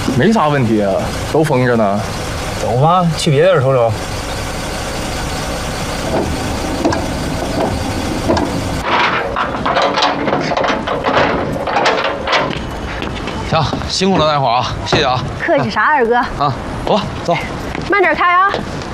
没啥问题，都封着呢。 走吧，去别地儿瞅瞅。 行，辛苦了，大伙儿啊，谢谢啊。 客气啥，二哥。 啊，走吧，走。 慢点开啊。